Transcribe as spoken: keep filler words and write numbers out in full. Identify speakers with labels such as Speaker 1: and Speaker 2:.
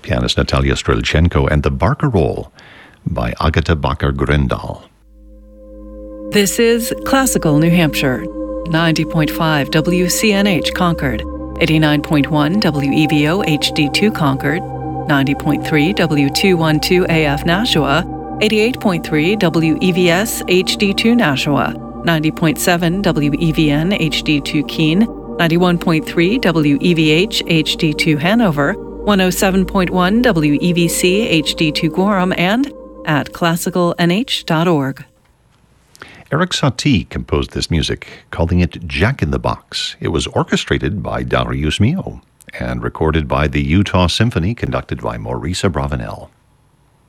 Speaker 1: pianist Natalia Strelchenko, and the Barcarolle by Agata Bakker-Grøndahl.
Speaker 2: This is Classical New Hampshire, ninety point five W C N H Concord, eighty-nine point one W E V O H D two Concord, ninety point three W two twelve A F Nashua, eighty-eight point three W E V S H D two Nashua, ninety point seven W E V N H D two Keene, ninety-one point three W E V H H D two Hanover, one oh seven point one W E V C H D two Gorham, and at classical n h dot org.
Speaker 1: Erik Satie composed this music, calling it Jack in the Box. It was orchestrated by Darius Milhaud and recorded by the Utah Symphony, conducted by Maurice Abravanel.